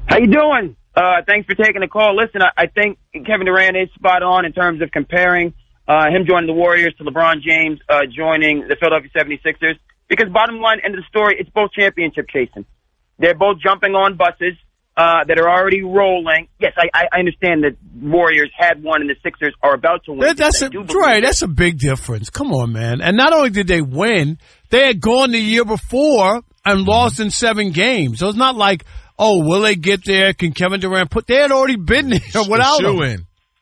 How you doing? Thanks for taking the call. Listen, I think Kevin Durant is spot on in terms of comparing him joining the Warriors to LeBron James joining the Philadelphia 76ers. Because bottom line, end of the story, it's both championship chasing. They're both jumping on buses that are already rolling. Yes, I understand that Warriors had one and the Sixers are about to win. That's a big difference. Come on, man. And not only did they win, they had gone the year before and lost in 7 games. So it's not like, oh, will they get there? Can Kevin Durant they had already been there without him.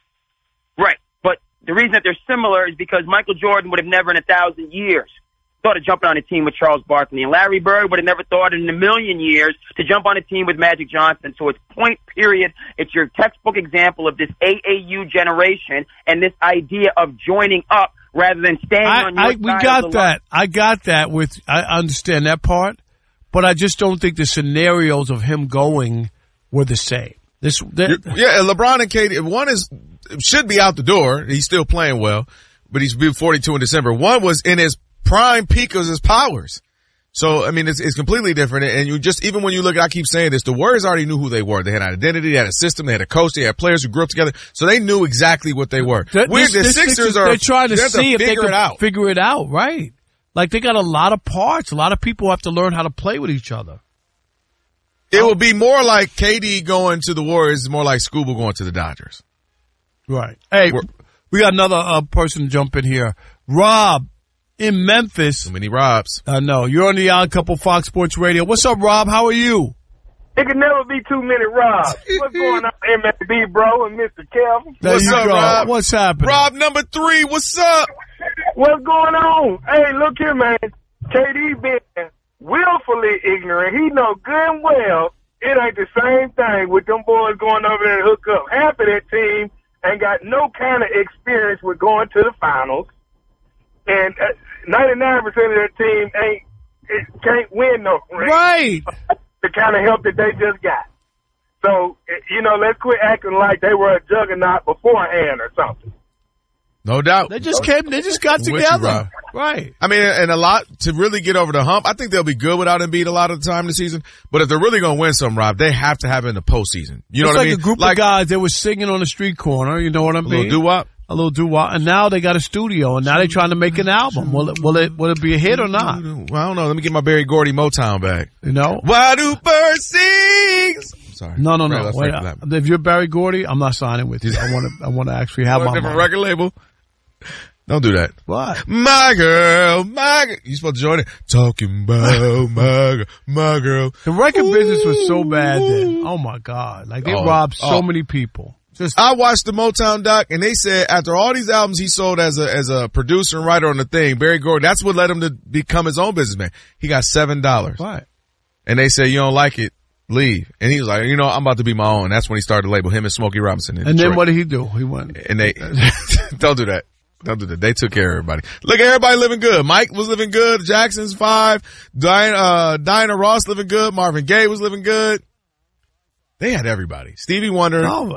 Right. But the reason that they're similar is because Michael Jordan would have never in 1,000 years thought of jumping on a team with Charles Barkley. And Larry Bird would have never thought in 1,000,000 years to jump on a team with Magic Johnson. So it's point period. It's your textbook example of this AAU generation and this idea of joining up rather than staying on your side. We got that. I got that. I understand that part, but I just don't think the scenarios of him going were the same. LeBron and KD, one should be out the door. He's still playing well, but he's been 42 in December. One was in his prime peak of his powers. So, I mean, it's completely different. And even when you look at, I keep saying this, the Warriors already knew who they were. They had an identity, they had a system, they had a coach, they had players who grew up together. So they knew exactly what they were. The Sixers they're trying to see if they can figure it out, right? Like they got a lot of parts. A lot of people have to learn how to play with each other. It will be more like KD going to the Warriors, more like Scuba going to the Dodgers. Right. Hey, we got another person to jump in here. Rob. In Memphis. Too many Robs. I know. You're on the Odd Couple Fox Sports Radio. What's up, Rob? How are you? It can never be too many Robs. What's going on, MLB, bro, and Mr. Kelvin? What's up, Rob? What's happening? Rob number 3, what's up? What's going on? Hey, look here, man. KD been willfully ignorant. He know good and well it ain't the same thing with them boys going over there and hook up. Half of that team ain't got no kind of experience with going to the finals. And 99% of their team can't win no ring. Right. The kind of help that they just got. So, let's quit acting like they were a juggernaut beforehand or something. No doubt. They just got together. Right. I mean, and a lot to really get over the hump. I think they'll be good without Embiid a lot of the time this season. But if they're really going to win some, Rob, they have to have it in the postseason. You know what I mean? It's like a group of guys that were singing on the street corner. You know what I mean? A little doo-wop. A little doo-wop, and now they got a studio, and now they're trying to make an album. Will it be a hit or not? Well, I don't know. Let me get my Barry Gordy Motown back. You know? Why do birds sing? Sorry. No. Wait, if you're Barry Gordy, I'm not signing with you. I want to actually have my different record label. Don't do that. What? My girl. You supposed to join it? Talking about my girl. The record business was so bad then. Oh my God! Like they robbed so many people. I watched the Motown doc, and they said after all these albums he sold as a producer and writer on the thing, Barry Gordy, that's what led him to become his own businessman. He got $7. Right. And they said, you don't like it, leave. And he was like, I'm about to be my own. That's when he started the label, him and Smokey Robinson. And then what did he do? He went. And they, don't do that. Don't do that. They took care of everybody. Look, everybody living good. Mike was living good. Jackson's 5. Diana Ross living good. Marvin Gaye was living good. They had everybody. Stevie Wonder. Who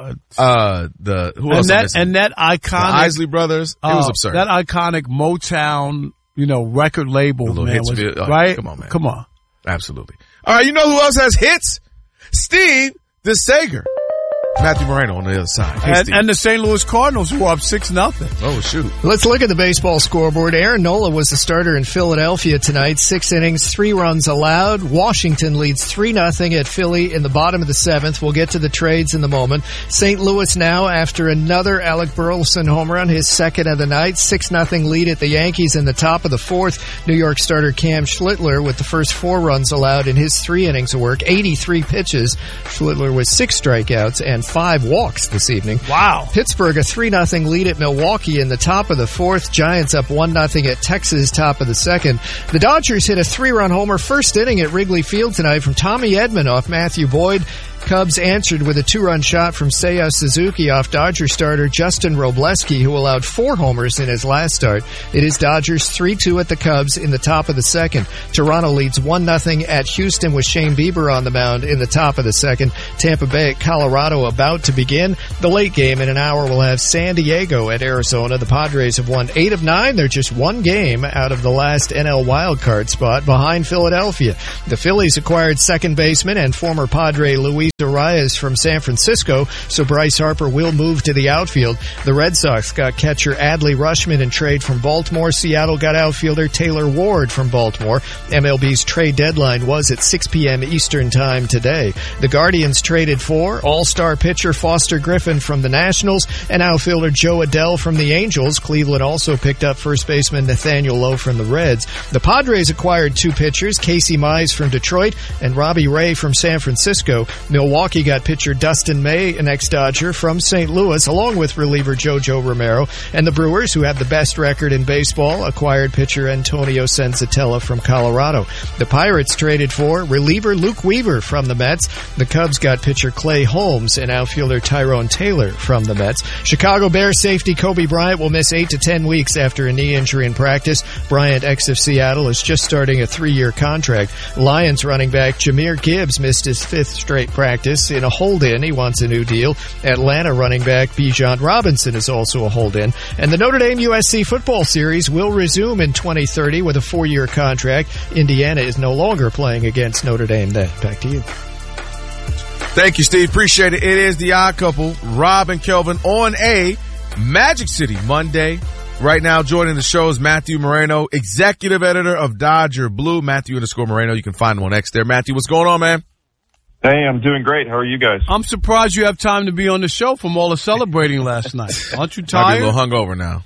else? And that iconic. The Isley Brothers. It was absurd. That iconic Motown, record label, man. Right? Come on, man. Come on. Absolutely. All right. You know who else has hits? Steve DeSager. Matthew Moreno on the other side. And the St. Louis Cardinals were up 6-0. Oh, shoot. Let's look at the baseball scoreboard. Aaron Nola was the starter in Philadelphia tonight. 6 innings, 3 runs allowed. Washington leads 3-0 at Philly in the bottom of the 7th. We'll get to the trades in the moment. St. Louis now after another Alec Burleson home run, his second of the night. 6-0 lead at the Yankees in the top of the 4th. New York starter Cam Schlittler with the first 4 runs allowed in his 3 innings of work. 83 pitches. Schlittler with 6 strikeouts and 5 walks this evening. Wow. Pittsburgh a 3-0 lead at Milwaukee in the top of the 4th. Giants up 1-0 at Texas, top of the 2nd. The Dodgers hit a 3-run homer first inning at Wrigley Field tonight from Tommy Edman off Matthew Boyd. Cubs answered with a 2-run shot from Seiya Suzuki off Dodger starter Justin Robleski, who allowed 4 homers in his last start. It is Dodgers 3-2 at the Cubs in the top of the 2nd. Toronto leads 1-0 at Houston with Shane Bieber on the mound in the top of the 2nd. Tampa Bay at Colorado about to begin. The late game in an hour will have San Diego at Arizona. The Padres have won 8 of 9. They're just 1 game out of the last NL wildcard spot behind Philadelphia. The Phillies acquired second baseman and former Padre Luis Arias from San Francisco, so Bryce Harper will move to the outfield. The Red Sox got catcher Adley Rutschman in trade from Baltimore. Seattle got outfielder Taylor Ward from Baltimore. MLB's trade deadline was at 6 p.m. Eastern Time today. The Guardians traded for all-star pitcher Foster Griffin from the Nationals and outfielder Joe Adell from the Angels. Cleveland also picked up first baseman Nathaniel Lowe from the Reds. The Padres acquired 2 pitchers, Casey Mize from Detroit and Robbie Ray from San Francisco. Milwaukee got pitcher Dustin May, an ex-Dodger, from St. Louis, along with reliever JoJo Romero. And the Brewers, who have the best record in baseball, acquired pitcher Antonio Senzatella from Colorado. The Pirates traded for reliever Luke Weaver from the Mets. The Cubs got pitcher Clay Holmes and outfielder Tyrone Taylor from the Mets. Chicago Bears safety Kobe Bryant will miss 8 to 10 weeks after a knee injury in practice. Bryant, ex of Seattle, is just starting a 3-year contract. Lions running back Jahmyr Gibbs missed his 5th straight practice in a hold-in. He wants a new deal. Atlanta running back Bijan Robinson is also a hold-in. And the Notre Dame USC football series will resume in 2030 with a 4-year contract. Indiana is no longer playing against Notre Dame then. Back to you. Thank you, Steve. Appreciate it. It is the Odd Couple, Rob and Kelvin, on a Magic City Monday. Right now, joining the show is Matthew Moreno, executive editor of Dodger Blue. Matthew_Moreno. You can find him on X there. Matthew, what's going on, man? Hey, I'm doing great. How are you guys? I'm surprised you have time to be on the show from all the celebrating last night. Aren't you tired? Might be a little hungover now.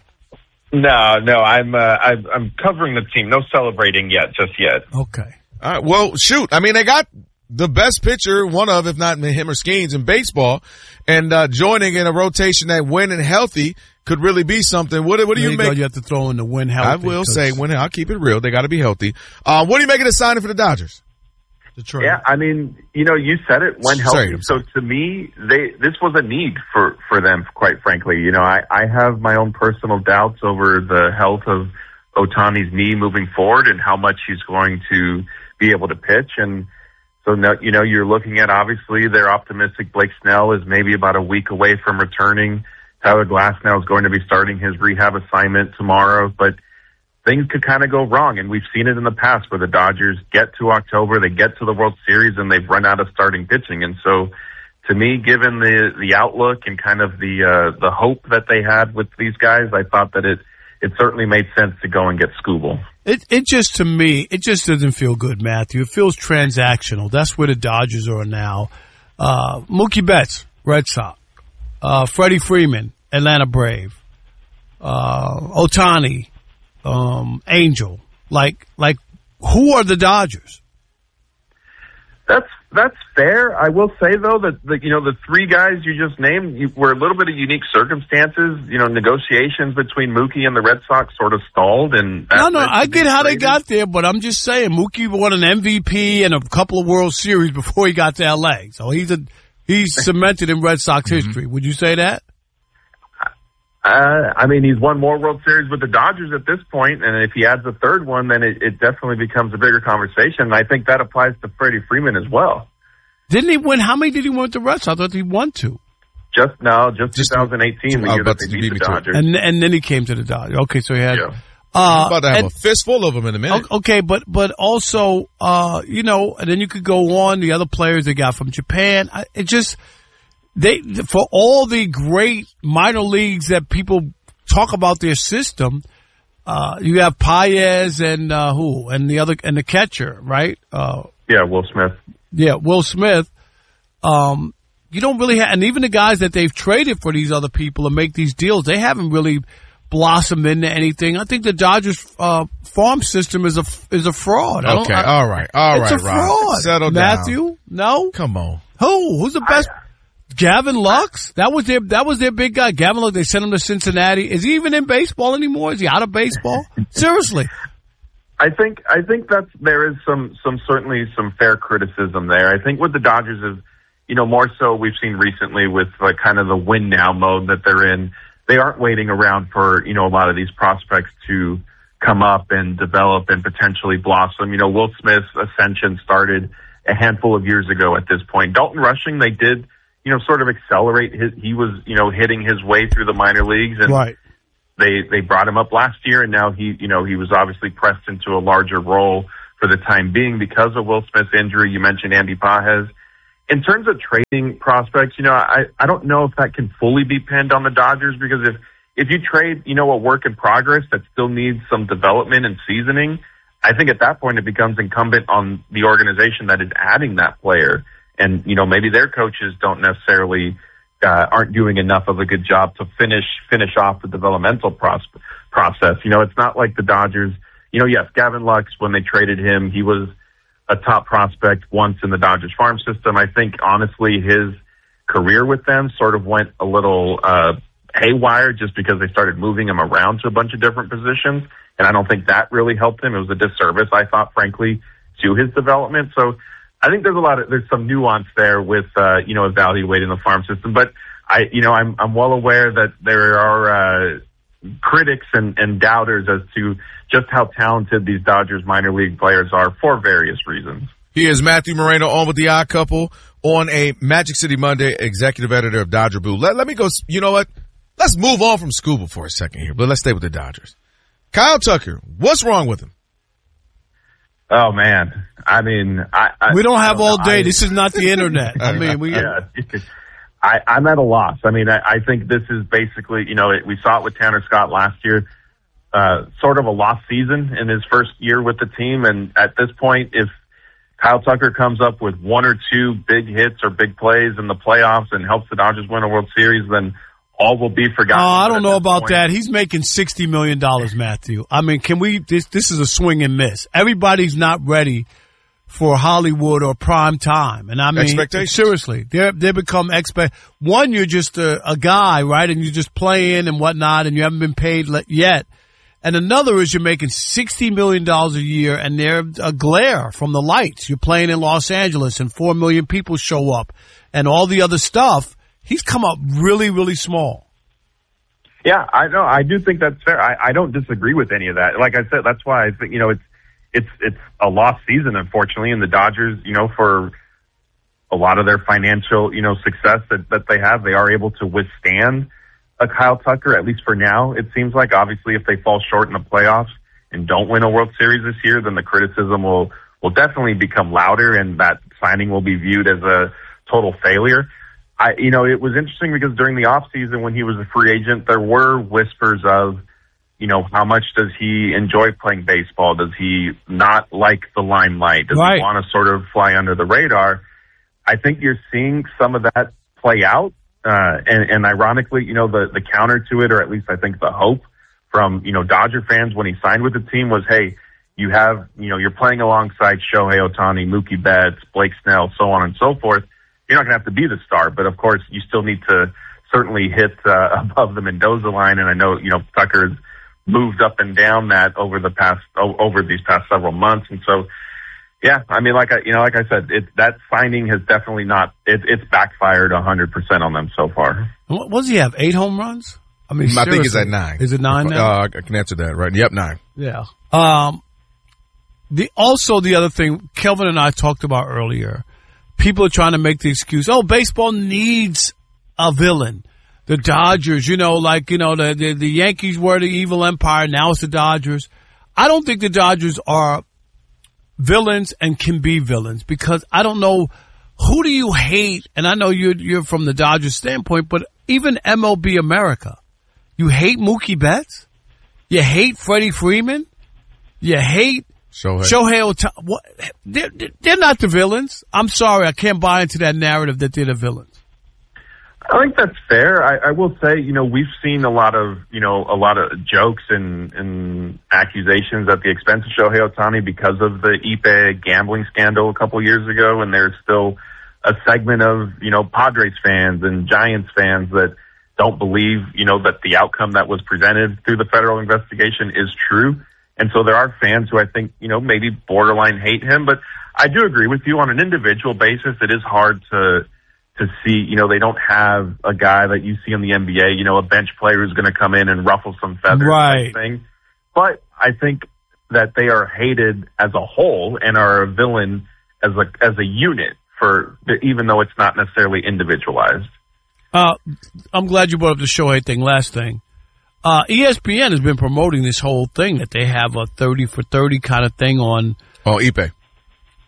No, I'm covering the team. No celebrating yet, just yet. Okay. All right. Well, shoot. I mean, they got the best pitcher, one of, if not him or Skeens, in baseball, and joining in a rotation that when and healthy could really be something. What do you make? You have to throw in the win healthy. I will say when I'll keep it real. They got to be healthy. What do you make of the signing for the Dodgers? Detroit. Yeah, I mean, you said it, when healthy. So to me, this was a need for them, quite frankly. I have my own personal doubts over the health of Ohtani's knee moving forward and how much he's going to be able to pitch. And so now, you're looking at, obviously, they're optimistic. Blake Snell is maybe about a week away from returning. Tyler Glasnow is going to be starting his rehab assignment tomorrow, but things could kind of go wrong, and we've seen it in the past where the Dodgers get to October, they get to the World Series, and they've run out of starting pitching. And so, to me, given the outlook and kind of the hope that they had with these guys, I thought that it certainly made sense to go and get Skubal. It just, to me, it just doesn't feel good, Matthew. It feels transactional. That's where the Dodgers are now. Mookie Betts, Red Sox. Freddie Freeman, Atlanta Brave. Ohtani, Angel. Like, who are the Dodgers? That's fair. I will say though that the 3 guys you just named were a little bit of unique circumstances. Negotiations between Mookie and the Red Sox sort of stalled, and no, I get how they got there, but I'm just saying Mookie won an MVP and a couple of World Series before he got to LA, so he's cemented in Red Sox history. Would you say that? I mean, he's won more World Series with the Dodgers at this point, and if he adds a 3rd one, then it definitely becomes a bigger conversation. And I think that applies to Freddie Freeman as well. Didn't he win? How many did he win with the Red Sox? I thought he won 2. Just 2018, the year that they beat the Dodgers. And then he came to the Dodgers. Okay, so he had... Yeah. About to have a fistful of them in a minute. Okay, but also, and then you could go on the other players they got from Japan. For all the great minor leagues that people talk about their system, you have Paez and the catcher, right? Will Smith. Yeah, Will Smith. You don't really have, and even the guys that they've traded for these other people and make these deals, they haven't really blossomed into anything. I think the Dodgers farm system is a fraud. Okay, all right, it's a fraud. Rob. Settle down. Matthew, no, come on. Who's the best? Gavin Lux? That was their big guy. Gavin Lux, they sent him to Cincinnati. Is he even in baseball anymore? Is he out of baseball? Seriously. I think there is certainly some fair criticism there. I think what the Dodgers is, more so we've seen recently with like kind of the win now mode that they're in. They aren't waiting around for, a lot of these prospects to come up and develop and potentially blossom. Will Smith's ascension started a handful of years ago at this point. Dalton Rushing, they did, sort of accelerate he was, hitting his way through the minor leagues, and right. They brought him up last year, and now he was obviously pressed into a larger role for the time being because of Will Smith's injury. You mentioned Andy Paez. in terms of trading prospects, I don't know if that can fully be pinned on the Dodgers, because if you trade, a work in progress that still needs some development and seasoning, I think at that point it becomes incumbent on the organization that is adding that player. And, maybe their coaches don't necessarily, aren't doing enough of a good job to finish off the developmental process. It's not like the Dodgers, yes, Gavin Lux, when they traded him, he was a top prospect once in the Dodgers farm system. I think, honestly, his career with them sort of went a little haywire just because they started moving him around to a bunch of different positions, and I don't think that really helped him. It was a disservice, I thought, frankly, to his development. So I think there's some nuance there with, evaluating the farm system, but I'm well aware that there are critics and doubters as to just how talented these Dodgers minor league players are for various reasons. He is Matthew Moreno on with the Odd Couple on a Magic City Monday, executive editor of Dodger Boo. Let me go. You know what? Let's move on from Scuba for a second here, but let's stay with the Dodgers. Kyle Tucker, what's wrong with him? Oh, man. I mean, we don't have all day. This is not the internet. I mean, I'm at a loss. I mean, I think this is basically, we saw it with Tanner Scott last year, sort of a lost season in his first year with the team. And at this point, if Kyle Tucker comes up with one or two big hits or big plays in the playoffs and helps the Dodgers win a World Series, then all will be forgotten. Oh, I don't know about that. He's making $60 million, Matthew. I mean, this is a swing and miss. Everybody's not ready for Hollywood or prime time. And I mean, seriously, they become one, you're just a guy, right? And you're just playing and whatnot, and you haven't been paid yet. And another is you're making $60 million a year, and they're a glare from the lights. You're playing in Los Angeles, and 4 million people show up, and all the other stuff. He's come up really, really small. Yeah, I know. I do think that's fair. I don't disagree with any of that. Like I said, that's why I think, it's a lost season, unfortunately, and the Dodgers, for a lot of their financial, success that they have, they are able to withstand a Kyle Tucker, at least for now. It seems like, obviously, if they fall short in the playoffs and don't win a World Series this year, then the criticism will definitely become louder, and that signing will be viewed as a total failure. It was interesting because during the off season when he was a free agent, there were whispers of, how much does he enjoy playing baseball? Does he not like the limelight? Does he want to sort of fly under the radar? I think you're seeing some of that play out. And ironically, the counter to it, or at least I think the hope from, Dodger fans when he signed with the team was, hey, you have, you're playing alongside Shohei Ohtani, Mookie Betts, Blake Snell, so on and so forth. You're not going to have to be the star, but of course you still need to certainly hit above the Mendoza line. And I know, Tucker's moved up and down that over these past several months. And so, yeah, I mean, like I said, that signing has definitely it's backfired 100% on them so far. What does he have? 8 home runs? I mean, I think it's at 9. Is it 9 now? I can answer that, right? Yep, 9. Yeah. The other thing Kelvin and I talked about earlier, people are trying to make the excuse, baseball needs a villain. The Dodgers, the Yankees were the evil empire. Now it's the Dodgers. I don't think the Dodgers are villains and can be villains, because I don't know, who do you hate? And I know you're from the Dodgers standpoint, but even MLB America, you hate Mookie Betts? You hate Freddie Freeman? You hate Shohei Ohtani? They're not the villains. I'm sorry, I can't buy into that narrative that they're the villains. I think that's fair. I will say, we've seen a lot of jokes and accusations at the expense of Shohei Ohtani because of the Ipe gambling scandal a couple years ago, and there's still a segment of, Padres fans and Giants fans that don't believe, that the outcome that was presented through the federal investigation is true. And so there are fans who I think, maybe borderline hate him. But I do agree with you on an individual basis. It is hard to see, they don't have a guy that you see in the NBA, a bench player who's going to come in and ruffle some feathers. Right. Thing. But I think that they are hated as a whole and are a villain as a unit, even though it's not necessarily individualized. I'm glad you brought up the Shohei thing. Last thing. ESPN has been promoting this whole thing that they have a 30 for 30 kind of thing on. Oh, Ipe.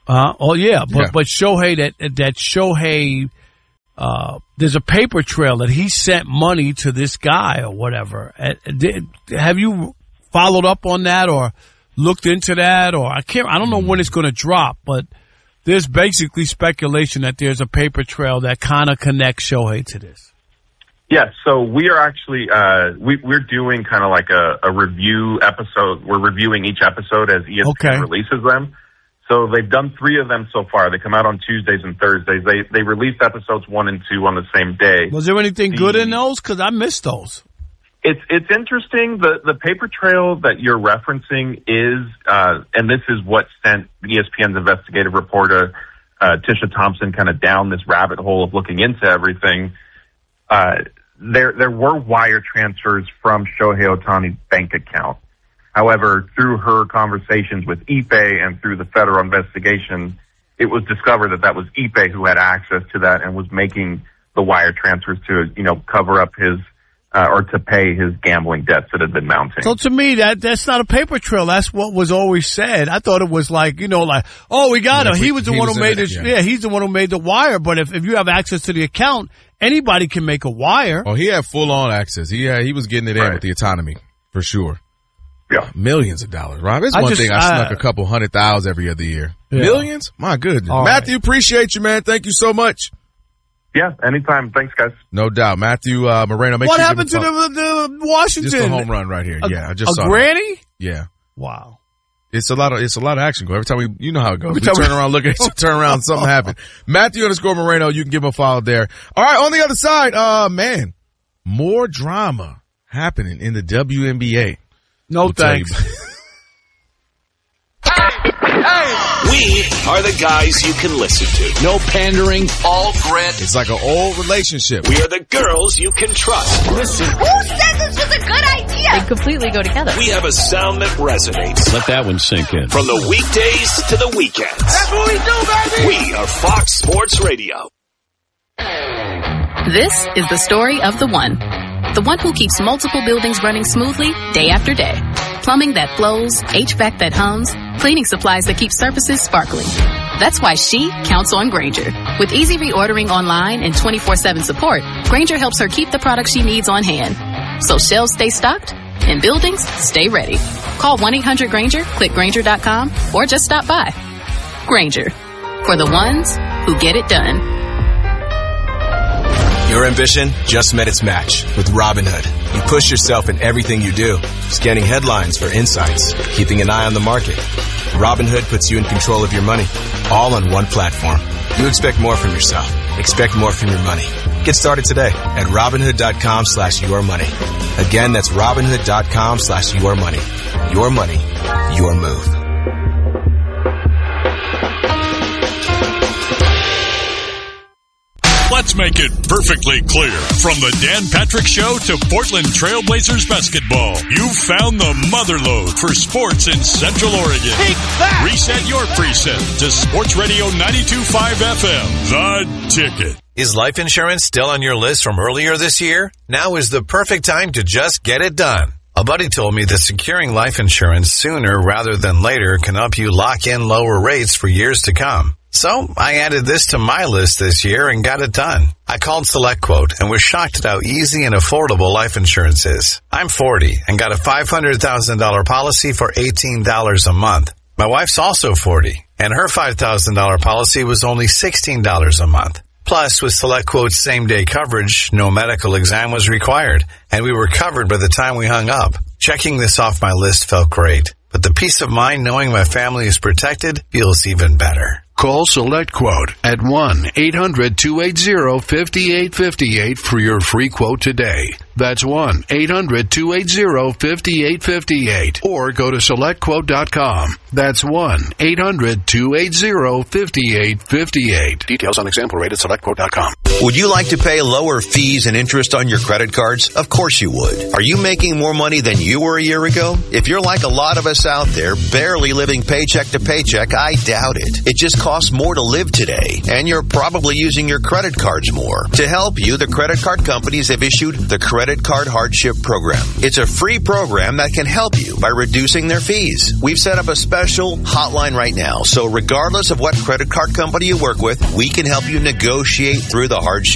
Oh yeah, but Shohei that Shohei. There's a paper trail that he sent money to this guy or whatever. Have you followed up on that or looked into that? Or I don't know when it's going to drop, but there's basically speculation that there's a paper trail that kind of connects Shohei to this. Yes, so we are actually we're doing kind of like a review episode. We're reviewing each episode as ESPN releases them. So they've done 3 of them so far. They come out on Tuesdays and Thursdays. They released episodes 1 and 2 on the same day. Was there anything good in those? Because I missed those. It's interesting. The paper trail that you're referencing is, and this is what sent ESPN's investigative reporter Tisha Thompson kind of down this rabbit hole of looking into everything. There were wire transfers from Shohei Ohtani's bank account. However, through her conversations with Ipe and through the federal investigation, it was discovered that was Ipe who had access to that and was making the wire transfers to, cover up his, or to pay his gambling debts that had been mounting. So to me, that's not a paper trail. That's what was always said. I thought it was like, we got him. He was the one who made this. Yeah, he's the one who made the wire. But if you have access to the account, anybody can make a wire. Oh, he had full on access. He was getting it in with the autonomy for sure. Yeah. Millions of dollars, Rob. It's one thing I snuck a couple $100,000 every other year. Yeah. Millions? My goodness. All Matthew, appreciate you, man. Thank you so much. Yeah, anytime. Thanks, guys. No doubt. Matthew Moreno, what happened to the Washington? Just a home run right here. I just saw granny? That. Yeah. Wow. It's a lot of action. Every time you know how it goes. We turn around, look at you, turn around, something happened. Matthew _Moreno, you can give him a follow there. All right, on the other side, man, more drama happening in the WNBA. No thanks. We are the guys you can listen to. No pandering, all grit. It's like an old relationship. We are the girls you can trust. Listen. Who said this was a good idea? They completely go together. We have a sound that resonates. Let that one sink in. From the weekdays to the weekends. That's what we do, baby. We are Fox Sports Radio. This is the story of the one. The one who keeps multiple buildings running smoothly day after day. Plumbing that flows, HVAC that hums, cleaning supplies that keep surfaces sparkling. That's why she counts on Grainger. With easy reordering online and 24/7 support, Grainger helps her keep the products she needs on hand. So shelves stay stocked and buildings stay ready. Call 1-800-GRAINGER, click Grainger.com, or just stop by. Grainger. For the ones who get it done. Your ambition just met its match with Robinhood. You push yourself in everything you do, scanning headlines for insights, keeping an eye on the market. Robinhood puts you in control of your money, all on one platform. You expect more from yourself. Expect more from your money. Get started today at Robinhood.com/yourmoney. Again, that's Robinhood.com/yourmoney. Your money, your move. Let's make it perfectly clear. From the Dan Patrick Show to Portland Trailblazers basketball, you found the motherlode for sports in Central Oregon. Take that! Reset your preset to Sports Radio 92.5 FM, The Ticket. Is life insurance still on your list from earlier this year? Now is the perfect time to just get it done. A buddy told me that securing life insurance sooner rather than later can help you lock in lower rates for years to come. So I added this to my list this year and got it done. I called SelectQuote and was shocked at how easy and affordable life insurance is. I'm 40 and got a $500,000 policy for $18 a month. My wife's also 40 and her $5,000 policy was only $16 a month. Plus, with SelectQuote's same-day coverage, no medical exam was required, and we were covered by the time we hung up. Checking this off my list felt great, but the peace of mind knowing my family is protected feels even better. Call SelectQuote at 1-800-280-5858 for your free quote today. That's 1-800-280-5858. Or go to SelectQuote.com. That's 1-800-280-5858. Details on example rate at SelectQuote.com. Would you like to pay lower fees and interest on your credit cards? Of course you would. Are you making more money than you were a year ago? If you're like a lot of us out there, barely living paycheck to paycheck, I doubt it. It just costs more to live today, and you're probably using your credit cards more. To help you, the credit card companies have issued the Credit Card Hardship Program. It's a free program that can help you by reducing their fees. We've set up a special hotline right now, so regardless of what credit card company you work with, we can help you negotiate through the hardship